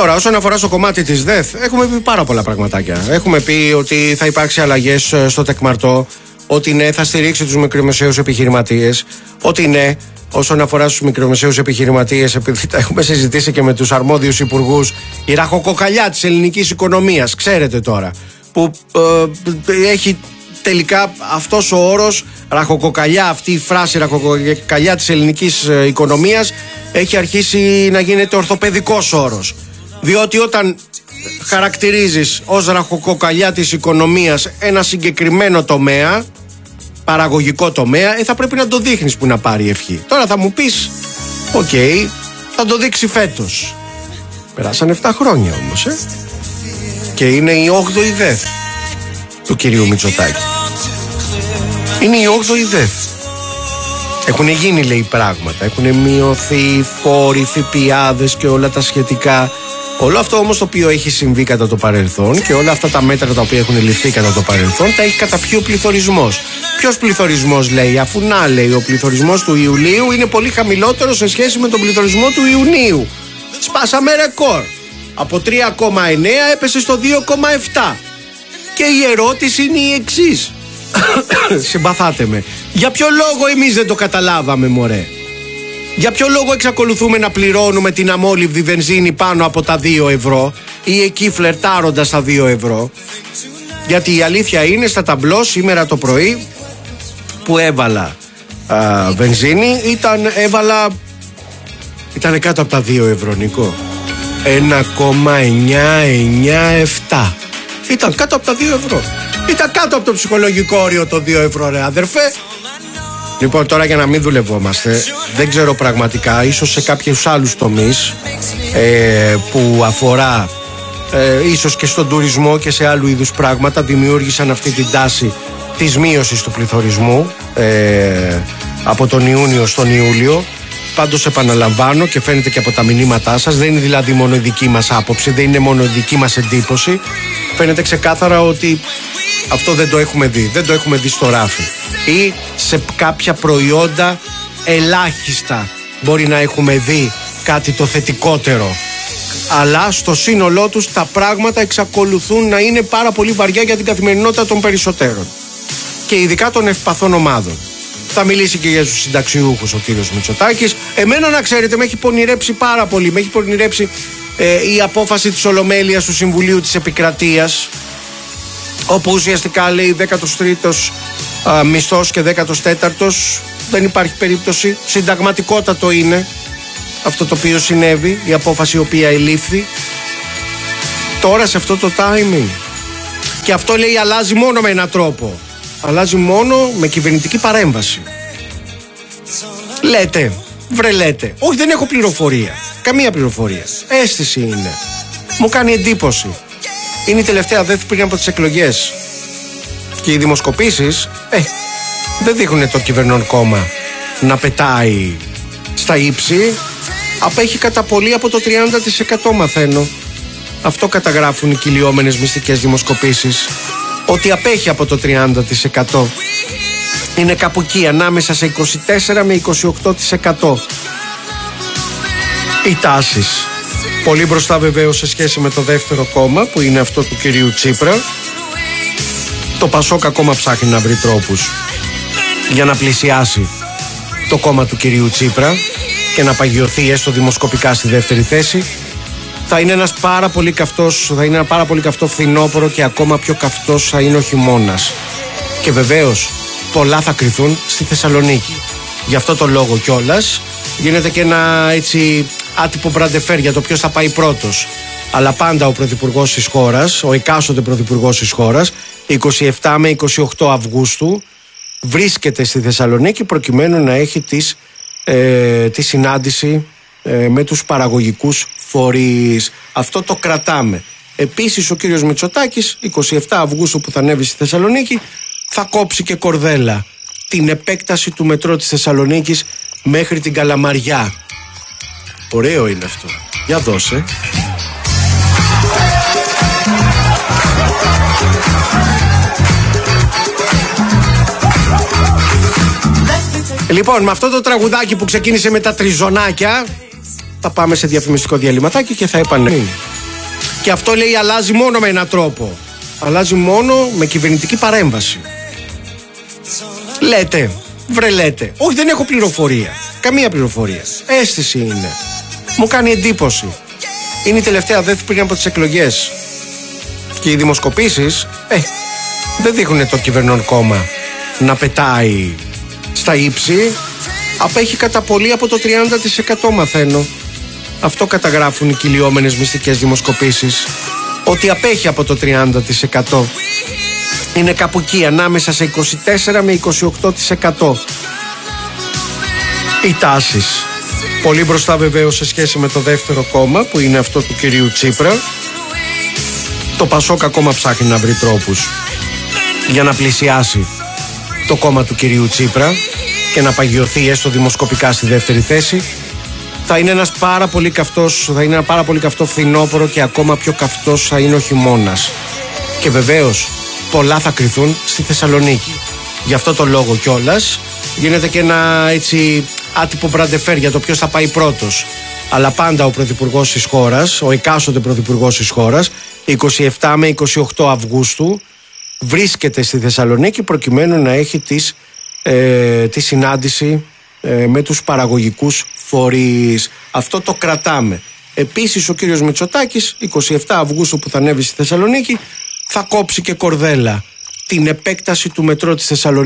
Τώρα, όσον αφορά στο κομμάτι της ΔΕΘ, έχουμε πει πάρα πολλά πραγματάκια. Έχουμε πει ότι θα υπάρξει αλλαγές στο τεκμαρτό, ότι ναι, θα στηρίξει τους μικρομεσαίους επιχειρηματίες, ότι ναι, όσον αφορά στους μικρομεσαίους επιχειρηματίες, επειδή τα έχουμε συζητήσει και με τους αρμόδιους υπουργούς, η ραχοκοκαλιά της ελληνικής οικονομίας, ξέρετε τώρα, που έχει τελικά αυτός ο όρος, ραχοκοκαλιά, αυτή η φράση ραχοκοκαλιά της ελληνικής οικονομίας, έχει αρχίσει να γίνεται ορθοπαιδικός όρος. Διότι όταν χαρακτηρίζεις ως ραχοκοκαλιά της οικονομίας ένα συγκεκριμένο τομέα, παραγωγικό τομέα, θα πρέπει να το δείχνεις που να πάρει ευχή. Τώρα θα μου πεις, οκ, θα το δείξει φέτος. Περάσαν 7 χρόνια όμως, και είναι η 8η ΔΕΘ του κυρίου Μητσοτάκη. Είναι η 8η ΔΕΘ. Έχουν γίνει, λέει, πράγματα. Έχουν μειωθεί φόροι, ΦΠΑδες και όλα τα σχετικά. Όλο αυτό όμως το οποίο έχει συμβεί κατά το παρελθόν και όλα αυτά τα μέτρα τα οποία έχουν ληφθεί κατά το παρελθόν, τα έχει καταπιεί ο πληθωρισμός. Ποιος πληθωρισμός, λέει, αφού να, λέει, ο πληθωρισμός του Ιουλίου είναι πολύ χαμηλότερο σε σχέση με τον πληθωρισμό του Ιουνίου. Σπάσαμε ρεκόρ. Από 3,9 έπεσε στο 2,7. Και η ερώτηση είναι η εξής. Συμπαθάτε με. Για ποιο λόγο εμείς δεν το καταλάβαμε, μωρέ? Για ποιο λόγο εξακολουθούμε να πληρώνουμε την αμόλυβδη βενζίνη πάνω από τα 2 ευρώ ή εκεί φλερτάροντας τα 2 ευρώ? Γιατί η αλήθεια είναι, στα ταμπλό σήμερα το πρωί που έβαλα βενζίνη ήταν κάτω από τα 2 ευρώ, Νικό. 1,997. Ήταν κάτω από τα 2 ευρώ. Ήταν κάτω από το ψυχολογικό όριο το 2 ευρώ, ρε αδερφέ. Λοιπόν, τώρα για να μην δουλευόμαστε, δεν ξέρω πραγματικά, ίσως σε κάποιους άλλους τομείς που αφορά ίσως και στον τουρισμό και σε άλλου είδους πράγματα, δημιούργησαν αυτή την τάση της μείωσης του πληθωρισμού από τον Ιούνιο στον Ιούλιο. Πάντως επαναλαμβάνω και φαίνεται και από τα μηνύματά σας, δεν είναι δηλαδή μόνο η δική μας άποψη, δεν είναι μόνο η δική μας εντύπωση. Φαίνεται ξεκάθαρα ότι αυτό δεν το έχουμε δει, δεν το έχουμε δει στο ράφι. Ή σε κάποια προϊόντα ελάχιστα μπορεί να έχουμε δει κάτι το θετικότερο. Αλλά στο σύνολό τους τα πράγματα εξακολουθούν να είναι πάρα πολύ βαριά για την καθημερινότητα των περισσότερων. Και ειδικά των ευπαθών ομάδων. Θα μιλήσει και για τους συνταξιούχους ο κύριος Μητσοτάκης. Εμένα, να ξέρετε, με έχει πονηρέψει πάρα πολύ. Με έχει πονηρέψει η απόφαση της Ολομέλειας του Συμβουλίου της Επικρατείας, όπου ουσιαστικά λέει 13ος μισθός και 14ος. Δεν υπάρχει περίπτωση. Συνταγματικότατο είναι αυτό το οποίο συνέβη, η απόφαση η οποία ελήφθη. Τώρα σε αυτό το timing. Και αυτό, λέει, αλλάζει μόνο με έναν τρόπο. Αλλάζει μόνο με κυβερνητική παρέμβαση. Λέτε, λέτε. Όχι, δεν έχω πληροφορία. Καμία πληροφορία. Αίσθηση είναι. Μου κάνει εντύπωση. Είναι η τελευταία ΔΕΘ πριν από τις εκλογές. Και οι δημοσκοπήσεις δεν δείχνουν το κυβερνών κόμμα να πετάει στα ύψη. Απέχει κατά πολύ από το 30%, μαθαίνω. Αυτό καταγράφουν οι κυλιόμενες μυστικές δημοσκοπήσεις. Ότι απέχει από το 30%. Είναι κάπου εκεί, ανάμεσα σε 24 με 28% οι τάσεις. Πολύ μπροστά βεβαίως σε σχέση με το δεύτερο κόμμα, που είναι αυτό του κυρίου Τσίπρα. Το Πασόκ ακόμα ψάχνει να βρει τρόπους για να πλησιάσει το κόμμα του κυρίου Τσίπρα και να παγιωθεί έστω δημοσκοπικά στη δεύτερη θέση. Θα είναι ένα πάρα πολύ καυτό φθινόπωρο και ακόμα πιο καυτός θα είναι ο χειμώνας. Και βεβαίως πολλά θα κρυθούν στη Θεσσαλονίκη. Γι' αυτό το λόγο κιόλας γίνεται και ένα έτσι άτυπο μπραντεφέρ για το ποιος θα πάει πρώτος. Αλλά πάντα ο πρωθυπουργός της χώρας, ο εκάστοτε πρωθυπουργός της χώρας, 27 με 28 Αυγούστου βρίσκεται στη Θεσσαλονίκη προκειμένου να έχει τη συνάντηση με τους παραγωγικούς φορείς. Αυτό το κρατάμε. Επίσης ο κύριος Μητσοτάκης 27 Αυγούστου που θα ανέβει στη Θεσσαλονίκη θα κόψει και κορδέλα την επέκταση του μετρό της Θεσσαλονίκης μέχρι την Καλαμαριά. Ωραίο είναι αυτό. Για δώσε. Λοιπόν, με αυτό το τραγουδάκι που ξεκίνησε με τα τριζωνάκια θα πάμε σε διαφημιστικό διαλυματάκι και θα επανέλθουμε. Και αυτό, λέει, αλλάζει μόνο με έναν τρόπο. Αλλάζει μόνο με κυβερνητική παρέμβαση. Λέτε, λέτε. Όχι, δεν έχω πληροφορία. Καμία πληροφορία. Αίσθηση είναι. Μου κάνει εντύπωση. Είναι η τελευταία δέθη πριν από τις εκλογές. Και οι δημοσκοπήσεις δεν δείχνουν το κυβερνών κόμμα να πετάει στα ύψη. Απέχει κατά πολύ από το 30%, μαθαίνω. Αυτό καταγράφουν οι κυλιόμενες μυστικές δημοσκοπήσεις. Ότι απέχει από το 30%. Είναι κάπου εκεί, ανάμεσα σε 24 με 28% οι τάσεις. Πολύ μπροστά βεβαίως σε σχέση με το δεύτερο κόμμα, που είναι αυτό του κυρίου Τσίπρα. Το Πασόκ ακόμα ψάχνει να βρει τρόπους για να πλησιάσει το κόμμα του κυρίου Τσίπρα και να παγιωθεί έστω δημοσκοπικά στη δεύτερη θέση. Θα είναι ένα πάρα πολύ καυτό φθινόπωρο και ακόμα πιο καυτός θα είναι ο χειμώνας. Και βεβαίως πολλά θα κρυθούν στη Θεσσαλονίκη. Γι' αυτό το λόγο κιόλας γίνεται και ένα έτσι άτυπο μπραντεφέρ για το ποιος θα πάει πρώτος. Αλλά πάντα ο πρωθυπουργός της χώρας, ο εκάστοτε πρωθυπουργός της χώρας, 27 με 28 Αυγούστου βρίσκεται στη Θεσσαλονίκη προκειμένου να έχει τη συνάντηση με τους παραγωγικούς φορείς. Αυτό το κρατάμε. Επίσης ο κύριος Μητσοτάκης 27 Αυγούστου που θα ανέβει στη Θεσσαλονίκη θα κόψει και κορδέλα την επέκταση του μετρό της Θεσσαλονίκης.